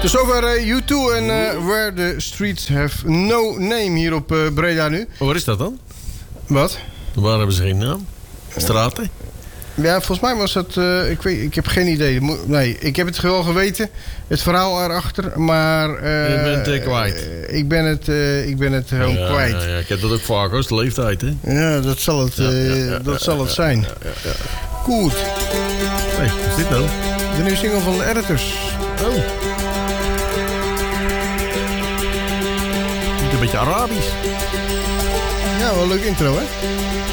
Dus zover U2 en Where the Streets Have No Name hier op Breda nu. Waar is dat dan? Wat? Waar hebben ze geen naam? Straten? Ja, volgens mij was dat... ik heb geen idee. Nee, ik heb het wel geweten. Het verhaal erachter. Maar... je bent het kwijt. Ik ben het gewoon kwijt. Ja, ik heb dat ook vaak als de leeftijd, hè? Ja, dat zal het, zal het zijn. Ja. Goed. Hey, wat is dit nou? De nieuwe single van de Editors. Oh. Een beetje Arabisch. Ja, wel een leuk intro, hè?